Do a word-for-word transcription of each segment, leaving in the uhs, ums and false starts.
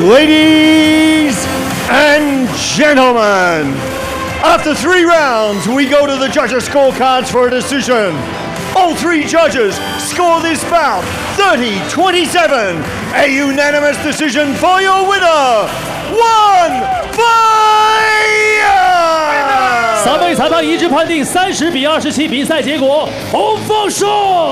Ladies and gentlemen, after three rounds, we go to the judges' scorecards for a decision. All three judges score this bout thirty twenty-seven. A unanimous decision for your winner, One Fire! 三位裁判一致判定三十比二十七比赛结果，洪凤胜。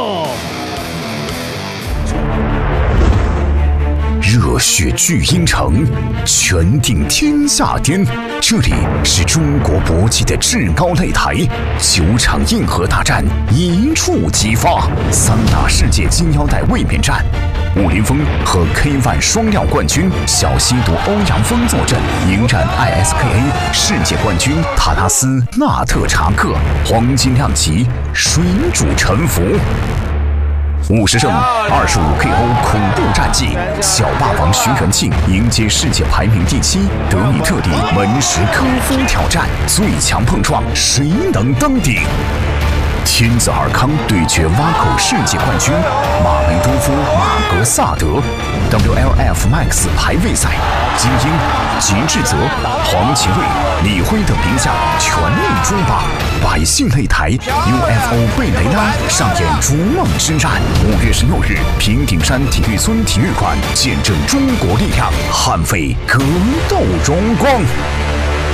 热血聚阴城，拳定天下巅。这里是中国搏击的至高擂台，九场硬核大战一触即发，三大世界金腰带卫冕战。武林风和 K 一 双料冠军小西毒欧阳锋坐镇，迎战 I S K A 世界冠军塔拉斯纳特查克，黄金量级水煮沉浮。五十胜二十五 K O 恐怖战绩，小霸王徐元庆迎接世界排名第七德米特里门什科夫挑战，最强碰撞，谁能登顶？天子尔康对决挖口世界冠军马梅多夫马格萨德 ，W L F Max 排位赛，精英、吉志泽、黄奇瑞、李辉等名将全力追霸，百姓擂台 U F O 贝雷拉上演逐梦之战。五月十六日，平顶山体育村体育馆见证中国力量，捍卫格斗荣光。